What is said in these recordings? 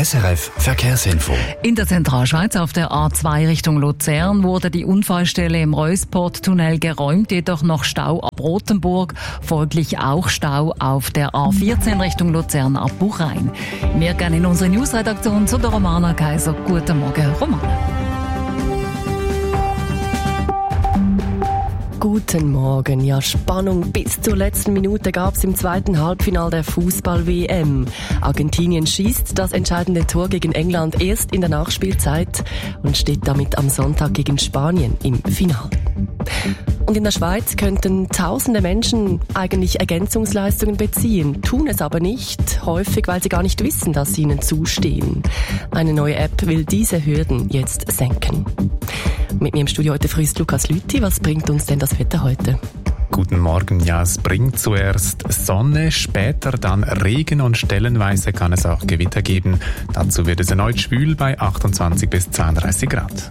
SRF Verkehrsinfo. In der Zentralschweiz auf der A2 Richtung Luzern wurde die Unfallstelle im Reusport-Tunnel geräumt, jedoch noch Stau ab Rothenburg, folglich auch Stau auf der A14 Richtung Luzern ab Buchheim. Wir gehen in unsere Newsredaktion zu der Romana Kaiser. Guten Morgen, Romana. Guten Morgen. Ja, Spannung bis zur letzten Minute gab es im zweiten Halbfinale der Fußball-WM. Argentinien schießt das entscheidende Tor gegen England erst in der Nachspielzeit und steht damit am Sonntag gegen Spanien im Finale. Und in der Schweiz könnten tausende Menschen eigentlich Ergänzungsleistungen beziehen, tun es aber nicht, häufig weil sie gar nicht wissen, dass sie ihnen zustehen. Eine neue App will diese Hürden jetzt senken. Mit mir im Studio heute früh ist Lukas Lüthi. Was bringt uns denn das Wetter heute? Guten Morgen. Ja, es bringt zuerst Sonne, später dann Regen und stellenweise kann es auch Gewitter geben. Dazu wird es erneut schwül bei 28 bis 32 Grad.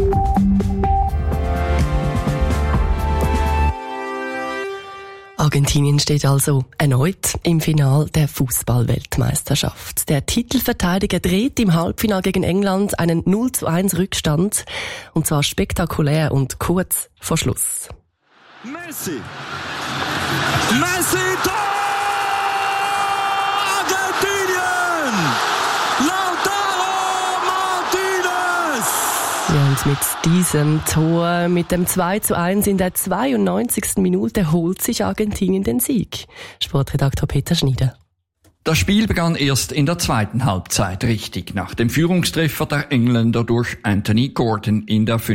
Argentinien steht also erneut im Finale der Fußball-Weltmeisterschaft. Der Titelverteidiger dreht im Halbfinale gegen England einen 0:1 Rückstand. Und zwar spektakulär und kurz vor Schluss. Messi, Tor! Argentinien! Lautaro Martinez! Ja, und mit diesem Tor, mit dem 2:1 in der 92. Minute holt sich Argentinien den Sieg. Sportredaktor Peter Schneider. Das Spiel begann erst in der zweiten Halbzeit richtig, nach dem Führungstreffer der Engländer durch Anthony Gordon in der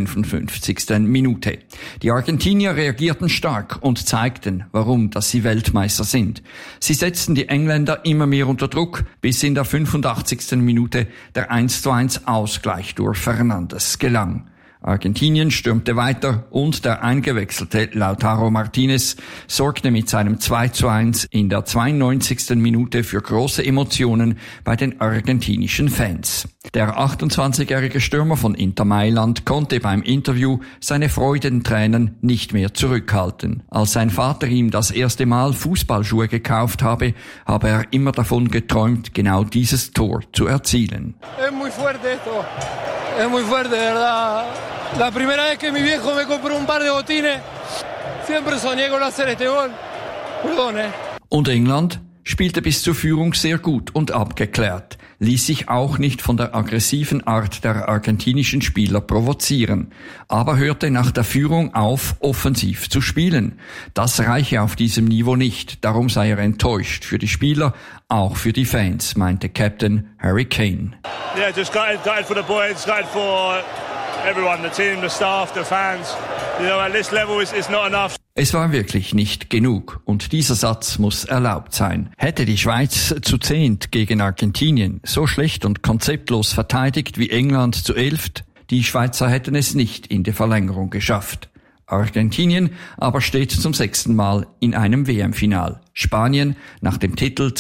55. Minute. Die Argentinier reagierten stark und zeigten, warum dass sie Weltmeister sind. Sie setzten die Engländer immer mehr unter Druck, bis in der 85. Minute der 1:1 Ausgleich durch Fernandes gelang. Argentinien stürmte weiter und der eingewechselte Lautaro Martinez sorgte mit seinem 2:1 in der 92. Minute für große Emotionen bei den argentinischen Fans. Der 28-jährige Stürmer von Inter Mailand konnte beim Interview seine Freudentränen nicht mehr zurückhalten. Als sein Vater ihm das erste Mal Fußballschuhe gekauft habe, habe er immer davon geträumt, genau dieses Tor zu erzielen. Es muy fuerte esto. Es muy fuerte, de verdad. La primera vez que mi viejo me compró un par de botines, siempre soñé con hacer este gol. Perdón, Und England spielte bis zur Führung sehr gut und abgeklärt, ließ sich auch nicht von der aggressiven Art der argentinischen Spieler provozieren, aber hörte nach der Führung auf, offensiv zu spielen. Das reiche auf diesem Niveau nicht, darum sei er enttäuscht für die Spieler, auch für die Fans, meinte Captain Harry Kane. Yeah, just gutted for the boys, gutted for everyone, the team, the staff, the fans. You know, at this level it's not enough. Es war wirklich nicht genug und dieser Satz muss erlaubt sein. Hätte die Schweiz zu 10 gegen Argentinien so schlecht und konzeptlos verteidigt wie England zu 11, die Schweizer hätten es nicht in die Verlängerung geschafft. Argentinien aber steht zum 6. Mal in einem WM-Final. Spanien nach dem Titel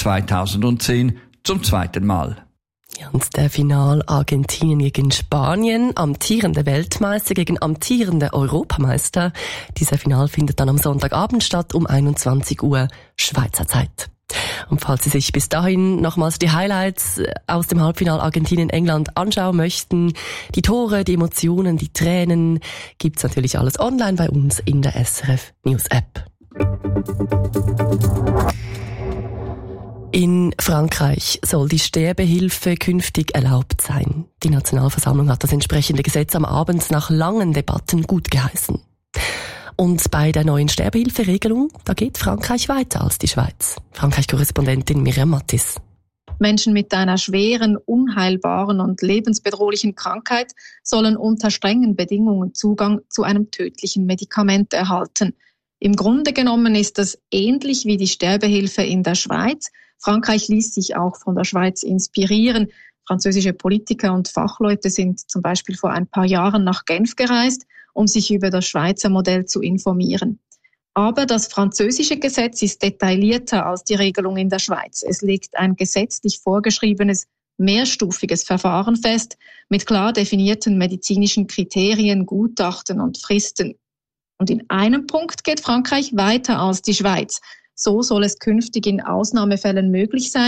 2010 zum 2. Mal. Ja, und der Final Argentinien gegen Spanien, amtierende Weltmeister gegen amtierende Europameister. Dieser Final findet dann am Sonntagabend statt um 21 Uhr Schweizer Zeit. Und falls Sie sich bis dahin nochmals die Highlights aus dem Halbfinal Argentinien-England anschauen möchten, die Tore, die Emotionen, die Tränen, gibt's natürlich alles online bei uns in der SRF News App. In Frankreich soll die Sterbehilfe künftig erlaubt sein. Die Nationalversammlung hat das entsprechende Gesetz am Abend nach langen Debatten gutgeheißen. Und bei der neuen Sterbehilferegelung, da geht Frankreich weiter als die Schweiz. Frankreich-Korrespondentin Miriam Mattis. Menschen mit einer schweren, unheilbaren und lebensbedrohlichen Krankheit sollen unter strengen Bedingungen Zugang zu einem tödlichen Medikament erhalten. Im Grunde genommen ist das ähnlich wie die Sterbehilfe in der Schweiz. Frankreich ließ sich auch von der Schweiz inspirieren. Französische Politiker und Fachleute sind zum Beispiel vor ein paar Jahren nach Genf gereist, um sich über das Schweizer Modell zu informieren. Aber das französische Gesetz ist detaillierter als die Regelung in der Schweiz. Es legt ein gesetzlich vorgeschriebenes, mehrstufiges Verfahren fest, mit klar definierten medizinischen Kriterien, Gutachten und Fristen. Und in einem Punkt geht Frankreich weiter als die Schweiz. So soll es künftig in Ausnahmefällen möglich sein,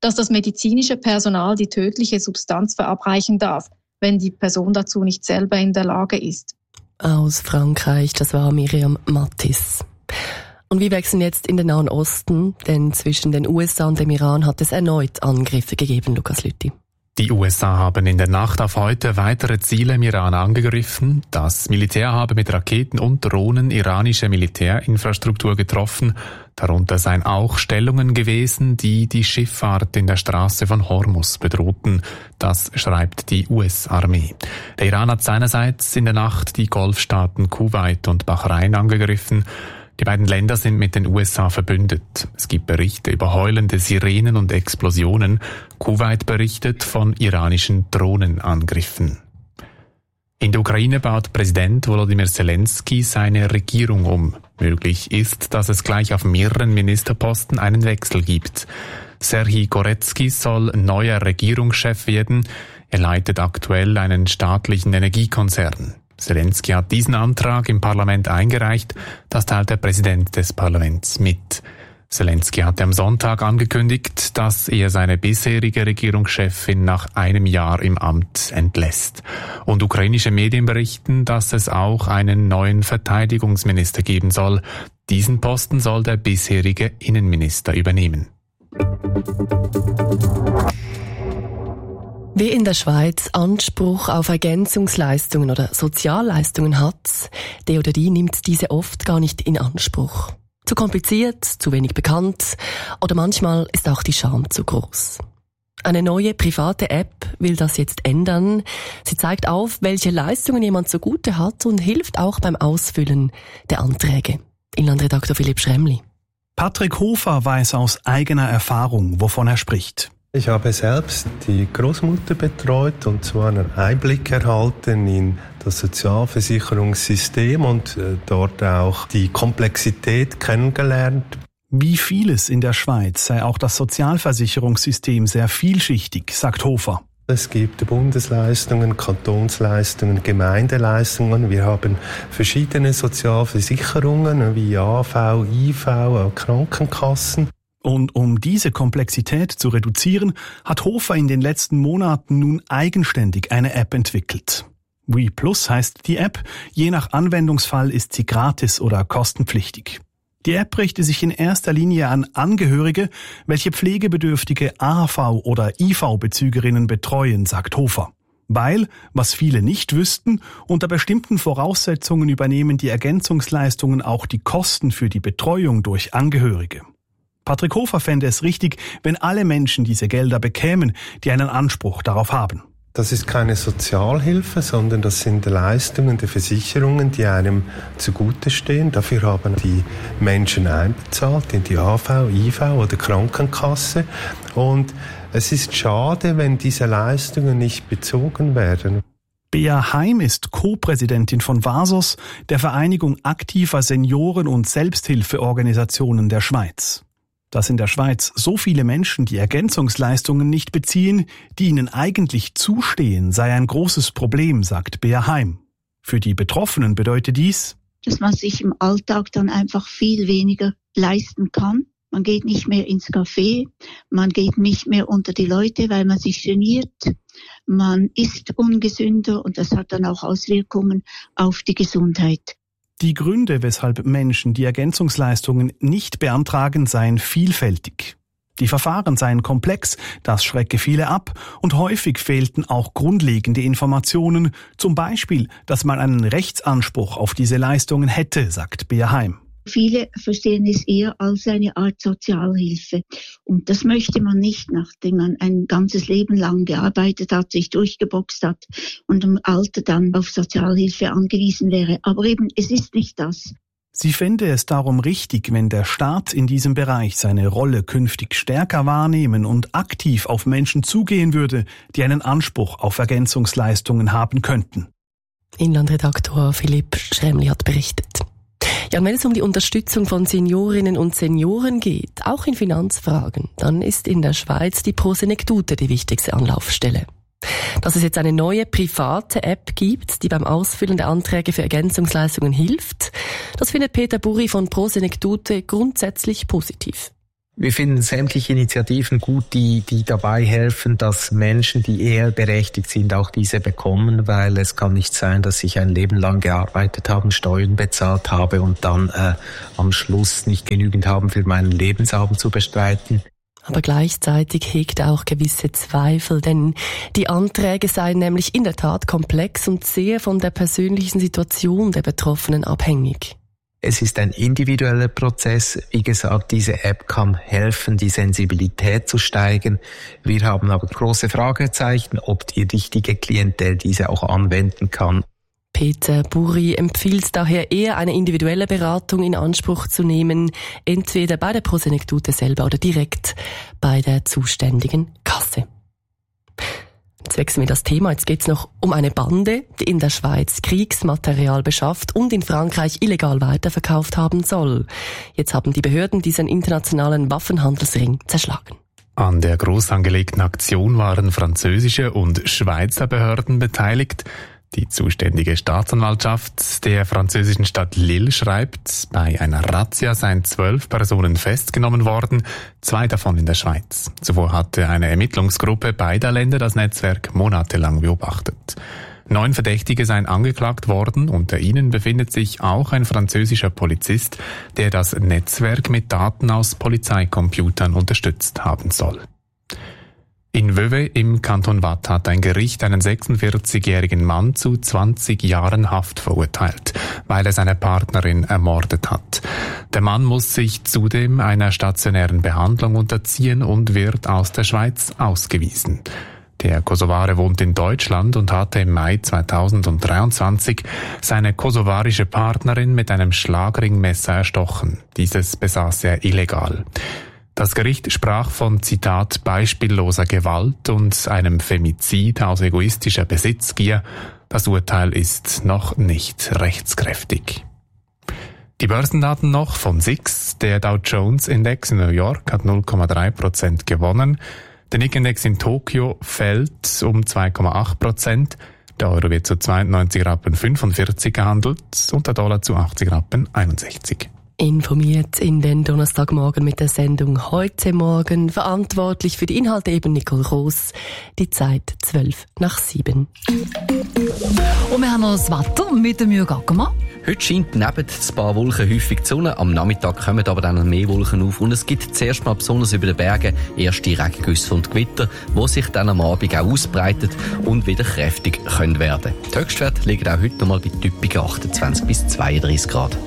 dass das medizinische Personal die tödliche Substanz verabreichen darf, wenn die Person dazu nicht selber in der Lage ist. Aus Frankreich, das war Miriam Mattis. Und wir wechseln jetzt in den Nahen Osten, denn zwischen den USA und dem Iran hat es erneut Angriffe gegeben, Lukas Lüthi. Die USA haben in der Nacht auf heute weitere Ziele im Iran angegriffen. Das Militär habe mit Raketen und Drohnen iranische Militärinfrastruktur getroffen. Darunter seien auch Stellungen gewesen, die die Schifffahrt in der Straße von Hormuz bedrohten. Das schreibt die US-Armee. Der Iran hat seinerseits in der Nacht die Golfstaaten Kuwait und Bahrain angegriffen. Die beiden Länder sind mit den USA verbündet. Es gibt Berichte über heulende Sirenen und Explosionen. Kuwait berichtet von iranischen Drohnenangriffen. In der Ukraine baut Präsident Volodymyr Zelensky seine Regierung um. Möglich ist, dass es gleich auf mehreren Ministerposten einen Wechsel gibt. Serhij Goretskij soll neuer Regierungschef werden. Er leitet aktuell einen staatlichen Energiekonzern. Zelensky hat diesen Antrag im Parlament eingereicht, das teilt der Präsident des Parlaments mit. Zelensky hatte am Sonntag angekündigt, dass er seine bisherige Regierungschefin nach einem Jahr im Amt entlässt. Und ukrainische Medien berichten, dass es auch einen neuen Verteidigungsminister geben soll. Diesen Posten soll der bisherige Innenminister übernehmen. Wer in der Schweiz Anspruch auf Ergänzungsleistungen oder Sozialleistungen hat, der oder die nimmt diese oft gar nicht in Anspruch. Zu kompliziert, zu wenig bekannt oder manchmal ist auch die Scham zu groß. Eine neue private App will das jetzt ändern. Sie zeigt auf, welche Leistungen jemand zugute hat und hilft auch beim Ausfüllen der Anträge. Inlandredaktor Philipp Schremli. Patrick Hofer weiß aus eigener Erfahrung, wovon er spricht. Ich habe selbst die Großmutter betreut und zwar einen Einblick erhalten in das Sozialversicherungssystem und dort auch die Komplexität kennengelernt. Wie vieles in der Schweiz sei auch das Sozialversicherungssystem sehr vielschichtig, sagt Hofer. Es gibt Bundesleistungen, Kantonsleistungen, Gemeindeleistungen. Wir haben verschiedene Sozialversicherungen wie AV, IV, auch Krankenkassen. Und um diese Komplexität zu reduzieren, hat Hofer in den letzten Monaten nun eigenständig eine App entwickelt. WePlus heißt die App, je nach Anwendungsfall ist sie gratis oder kostenpflichtig. Die App richtet sich in erster Linie an Angehörige, welche pflegebedürftige AHV- oder IV-Bezügerinnen betreuen, sagt Hofer. Weil, was viele nicht wüssten, unter bestimmten Voraussetzungen übernehmen die Ergänzungsleistungen auch die Kosten für die Betreuung durch Angehörige. Patrick Hofer fände es richtig, wenn alle Menschen diese Gelder bekämen, die einen Anspruch darauf haben. Das ist keine Sozialhilfe, sondern das sind Leistungen der Versicherungen, die einem zugute stehen. Dafür haben die Menschen einbezahlt in die AV, IV oder Krankenkasse. Und es ist schade, wenn diese Leistungen nicht bezogen werden. Bea Heim ist Co-Präsidentin von VASOS, der Vereinigung aktiver Senioren- und Selbsthilfeorganisationen der Schweiz. Dass in der Schweiz so viele Menschen die Ergänzungsleistungen nicht beziehen, die ihnen eigentlich zustehen, sei ein großes Problem, sagt Bea Heim. Für die Betroffenen bedeutet dies, dass man sich im Alltag dann einfach viel weniger leisten kann. Man geht nicht mehr ins Café, man geht nicht mehr unter die Leute, weil man sich geniert. Man isst ungesünder und das hat dann auch Auswirkungen auf die Gesundheit. Die Gründe, weshalb Menschen die Ergänzungsleistungen nicht beantragen, seien vielfältig. Die Verfahren seien komplex, das schrecke viele ab und häufig fehlten auch grundlegende Informationen, zum Beispiel, dass man einen Rechtsanspruch auf diese Leistungen hätte, sagt Bea Heim. Viele verstehen es eher als eine Art Sozialhilfe. Und das möchte man nicht, nachdem man ein ganzes Leben lang gearbeitet hat, sich durchgeboxt hat und im Alter dann auf Sozialhilfe angewiesen wäre. Aber eben, es ist nicht das. Sie fände es darum richtig, wenn der Staat in diesem Bereich seine Rolle künftig stärker wahrnehmen und aktiv auf Menschen zugehen würde, die einen Anspruch auf Ergänzungsleistungen haben könnten. Inlandredaktor Philipp Schremli hat berichtet. Ja, und wenn es um die Unterstützung von Seniorinnen und Senioren geht, auch in Finanzfragen, dann ist in der Schweiz die Prosenektute die wichtigste Anlaufstelle. Dass es jetzt eine neue private App gibt, die beim Ausfüllen der Anträge für Ergänzungsleistungen hilft, das findet Peter Buri von Prosenektute grundsätzlich positiv. Wir finden sämtliche Initiativen gut, die dabei helfen, dass Menschen, die eher berechtigt sind, auch diese bekommen, weil es kann nicht sein, dass ich ein Leben lang gearbeitet habe, Steuern bezahlt habe und dann am Schluss nicht genügend haben, für meinen Lebensabend zu bestreiten. Aber gleichzeitig hegt auch gewisse Zweifel, denn die Anträge seien nämlich in der Tat komplex und sehr von der persönlichen Situation der Betroffenen abhängig. Es ist ein individueller Prozess. Wie gesagt, diese App kann helfen, die Sensibilität zu steigern. Wir haben aber große Fragezeichen, ob die richtige Klientel diese auch anwenden kann. Peter Buri empfiehlt daher eher, eine individuelle Beratung in Anspruch zu nehmen, entweder bei der Prosenektute selber oder direkt bei der zuständigen Kasse. Jetzt wechseln wir das Thema. Jetzt geht es noch um eine Bande, die in der Schweiz Kriegsmaterial beschafft und in Frankreich illegal weiterverkauft haben soll. Jetzt haben die Behörden diesen internationalen Waffenhandelsring zerschlagen. An der groß angelegten Aktion waren französische und Schweizer Behörden beteiligt. Die zuständige Staatsanwaltschaft der französischen Stadt Lille schreibt, bei einer Razzia seien 12 Personen festgenommen worden, 2 davon in der Schweiz. Zuvor hatte eine Ermittlungsgruppe beider Länder das Netzwerk monatelang beobachtet. 9 Verdächtige seien angeklagt worden, unter ihnen befindet sich auch ein französischer Polizist, der das Netzwerk mit Daten aus Polizeicomputern unterstützt haben soll. In Vevey im Kanton Waadt hat ein Gericht einen 46-jährigen Mann zu 20 Jahren Haft verurteilt, weil er seine Partnerin ermordet hat. Der Mann muss sich zudem einer stationären Behandlung unterziehen und wird aus der Schweiz ausgewiesen. Der Kosovare wohnt in Deutschland und hatte im Mai 2023 seine kosovarische Partnerin mit einem Schlagringmesser erstochen. Dieses besaß er illegal. Das Gericht sprach von, Zitat, beispielloser Gewalt und einem Femizid aus egoistischer Besitzgier. Das Urteil ist noch nicht rechtskräftig. Die Börsendaten noch von SIX. Der Dow Jones Index in New York hat 0,3% gewonnen. Der Nikkei-Index in Tokio fällt um 2,8%. Der Euro wird zu 92,45 Rappen gehandelt und der Dollar zu 80,61 Rappen. Informiert in den Donnerstagmorgen mit der Sendung «Heute Morgen». Verantwortlich für die Inhalte eben Nicole Ross. Die Zeit 6:55. Und wir haben noch das Wetter mit dem Jürgen Ackermann. Heute scheint neben ein paar Wolken häufig die Sonne. Am Nachmittag kommen aber dann mehr Wolken auf. Und es gibt zuerst mal besonders über den Bergen erste Regengüsse und Gewitter, die sich dann am Abend auch ausbreiten und wieder kräftig können werden. Die Höchstwerte liegen auch heute noch mal bei typischen 28 bis 32 Grad.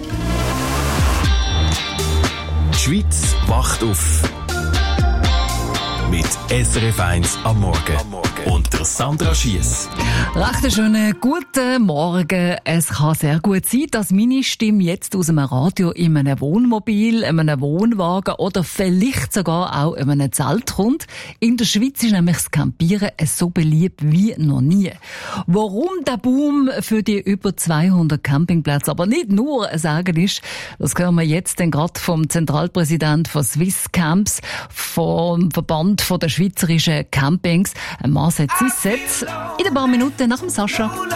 Die Schweiz wacht auf. Mit SRF 1 am Morgen. Und der Sandra Schiess. Recht schönen guten Morgen. Es kann sehr gut sein, dass meine Stimme jetzt aus einem Radio in einem Wohnmobil, in einem Wohnwagen oder vielleicht sogar auch in einem Zelt kommt. In der Schweiz ist nämlich das Campieren so beliebt wie noch nie. Warum der Boom für die über 200 Campingplätze aber nicht nur ein Sagen ist, das hören wir jetzt gerade vom Zentralpräsident von Swiss Camps, vom Verband von der schweizerischen Campings, Marcel Zisset, in ein paar Minuten nach dem Sascha.